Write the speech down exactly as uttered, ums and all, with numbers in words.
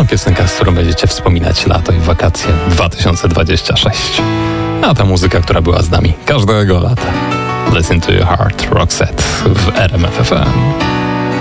No, piosenka, z którą będziecie wspominać lato i wakacje dwa tysiące dwudziesty trzeci. A ta muzyka, która była z nami każdego lata. Listen to your heart, Roxette w R M F F M.